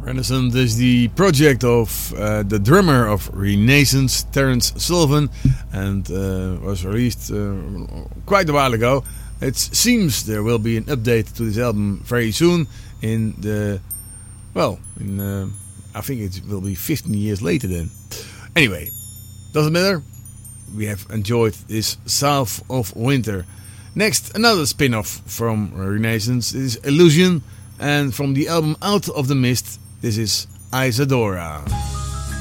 Renaissance is the project of the drummer of Renaissance, Terence Sylvan, and was released quite a while ago. It seems there will be an update to this album very soon. I think it will be 15 years later then. Anyway, doesn't matter. We have enjoyed this South of Winter. Next, another spin-off from Renaissance. This is Illusion, and from the album Out of the Mist, this is Isadora.